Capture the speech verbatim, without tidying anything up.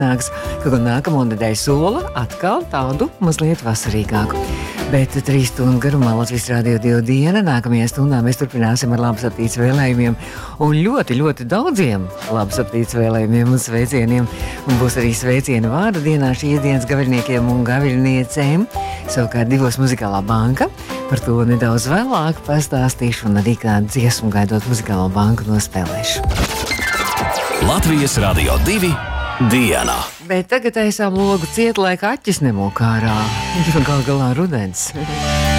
nāks, ka nākamo nedēļu sola atkal tādu mazliet vasarīgāku. Bet trīs stundu garumā Latvijas Rādio divu diena. Nākamajā stundā mēs turpināsim ar labas aptītes vēlējumiem un ļoti, ļoti daudziem labas aptītes vēlējumiem un sveicieniem. Un būs arī sveicieni vārdu dienā šīs dienas gaviļniekiem un gaviļniecēm. Savukārt divos muzikālā banka. Par to nedaudz vēlāk pastāstīšu un arī kādu dziesmu gaidot muzikālo banku nospēlēšu. Latvijas Rādio divi diena. Bet tagad aizsām logu ciet, lai kaķis nemok ārā. Jo gal galā rudens.